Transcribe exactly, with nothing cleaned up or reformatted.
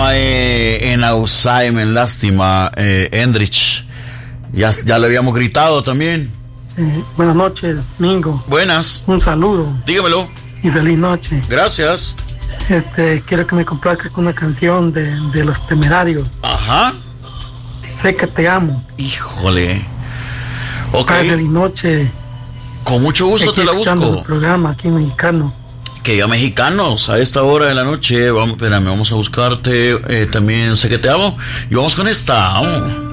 Eh, en Alzheimer, lástima, eh, Endrich. Ya, ya le habíamos gritado también. Eh, buenas noches, Mingo. Buenas. Un saludo. Dígamelo. Y feliz noche. Gracias. Este, quiero que me complazcas con una canción de, de Los Temerarios. Ajá. Sé que te amo. Híjole. Ok. Ay, feliz noche. Con mucho gusto te la busco. El programa aquí mexicano. Que ya mexicanos a esta hora de la noche. Vamos, espérame, vamos a buscarte. Eh, también sé que te amo. Y vamos con esta. Vamos.